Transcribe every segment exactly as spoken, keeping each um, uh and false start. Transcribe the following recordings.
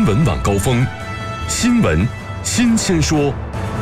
新闻晚高峰，新闻新鲜说。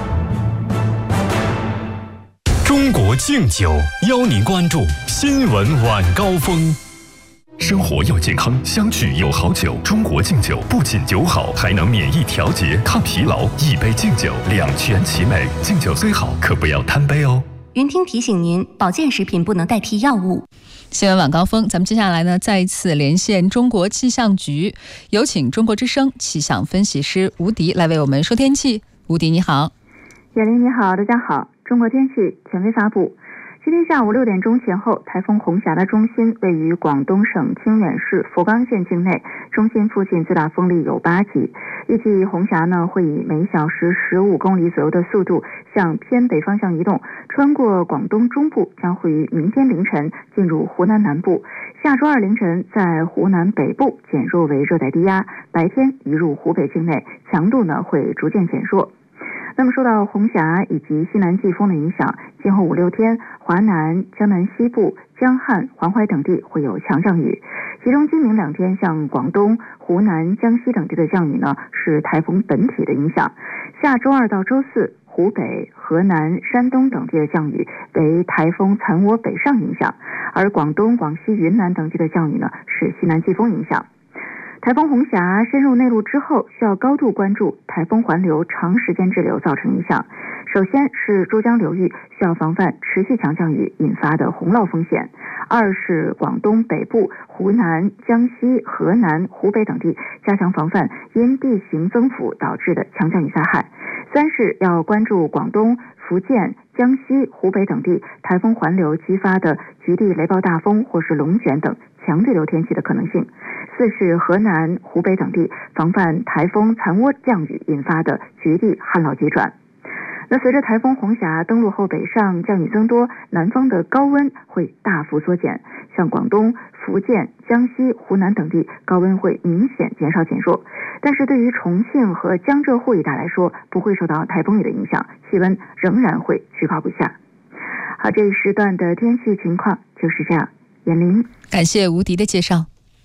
中国敬酒邀您关注新闻晚高峰。生活要健康，相聚有好酒。中国敬酒不仅酒好，还能免疫调节、抗疲劳。一杯敬酒，两全其美。敬酒虽好，可不要贪杯哦。 云听提醒您，保健食品不能代替药物。 新闻晚高峰，咱们接下来呢，再一次连线中国气象局，有请中国之声气象分析师吴迪来为我们说天气。吴迪你好。 叶玲你好，大家好。中国天气权威发布，今天下午六点钟前后，台风红霞的中心位于广东省清远市佛冈县境内，中心附近最大风力有八级。预计红霞呢会以每小时十五公里左右的速度向偏北方向移动，穿过广东中部，将会于明天凌晨进入湖南南部。下周二凌晨在湖南北部减弱为热带低压，白天移入湖北境内，强度呢会逐渐减弱。那么受到红霞以及西南季风的影响，今后五六天，华南、江南西部、江汉、黄淮等地会有强降雨。其中今明两天，像广东、湖南、江西等地的降雨呢，是台风本体的影响。下周二到周四，湖北、河南、山东等地的降雨为台风残涡北上影响，而广东、广西、云南等地的降雨呢，是西南季风影响。台风红霞深入内陆之后，需要高度关注台风环流长时间滞留造成影响。首先是珠江流域需要防范持续强降雨引发的洪涝风险；二是广东北部、湖南、江西、河南、湖北等地加强防范因地形增幅导致的强降雨灾害；三是要关注广东、福建、江西、湖北等地台风环流激发的局地雷暴大风或是龙卷等强对流天气的可能性；四是河南、湖北等地防范台风残涡降雨引发的局地旱涝急转。那随着台风红霞登陆后北上，降雨增多，南方的高温会大幅缩减，像广东、福建、江西、湖南等地高温会明显减少减弱。但是对于重庆和江浙沪一带来说，不会受到台风雨的影响，气温仍然会居高不下。好，这一时段的天气情况就是这样。严玲， 感谢吴迪的介绍。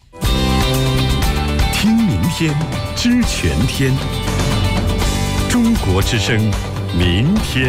听明天，知全天。中国之声，明天。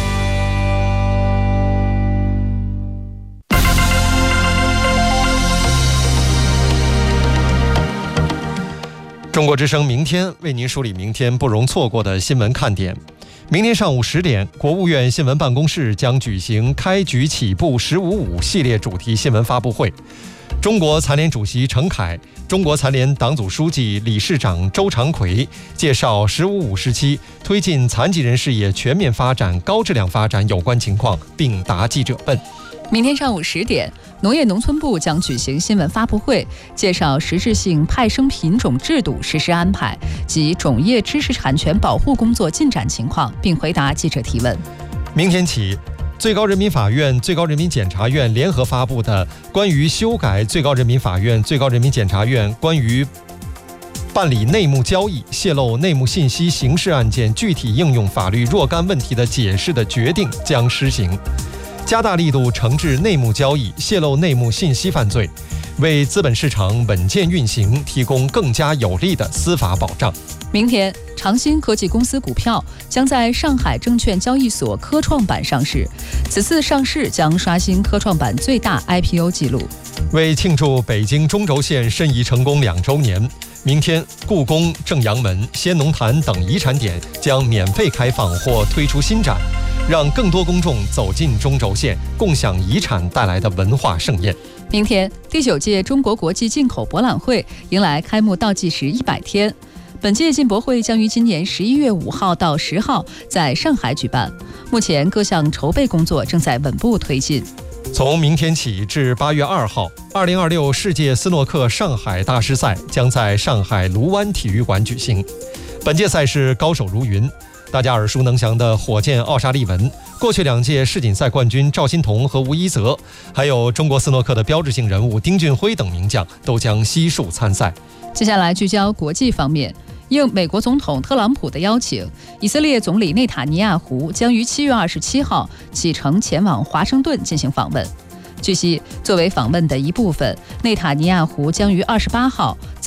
中国之声明天为您梳理明天不容错过的新闻看点。明天上午十点，国务院新闻办公室将举行开局起步十五五系列主题新闻发布会。中国残联主席陈凯、中国残联党组书记、理事长周长奎介绍十五五时期推进残疾人事业全面发展、高质量发展有关情况，并答记者问。 明天上午十点，农业农村部将举行新闻发布会，介绍实质性派生品种制度实施安排及种业知识产权保护工作进展情况，并回答记者提问。 明天起，最高人民法院、最高人民检察院联合发布的关于修改最高人民法院、最高人民检察院关于办理内幕交易、泄露内幕信息刑事案件具体应用法律若干问题的解释的决定将施行，加大力度惩治内幕交易、泄露内幕信息犯罪，为资本市场稳健运行提供更加有力的司法保障。 明天，长鑫科技公司股票将在上海证券交易所科创板上市，此次上市将刷新科创板最大 I P O 记录。 为庆祝北京中轴线申遗成功两周年，明天故宫、正阳门、先农坛等遗产点将免费开放或推出新展，让更多公众走进中轴线，共享遗产带来的文化盛宴。 明天，第九届中国国际进口博览会迎来开幕倒计时一百天。本届进博会将于今年十一月五号到十号在上海举办，目前各项筹备工作正在稳步推进。 从明天起至八月二号，二零二六世界斯诺克上海大师赛将在上海卢湾体育馆举行。本届赛事高手如云，大家耳熟能详的火箭奥沙利文，过去两届世锦赛冠军赵心童和吴一泽，还有中国斯诺克的标志性人物丁俊晖等名将都将悉数参赛。 接下来聚焦国际方面，应美国总统特朗普的邀请，以色列总理内塔尼亚胡将于七月二十七号启程前往华盛顿进行访问。据悉，作为访问的一部分，内塔尼亚胡将于二十八号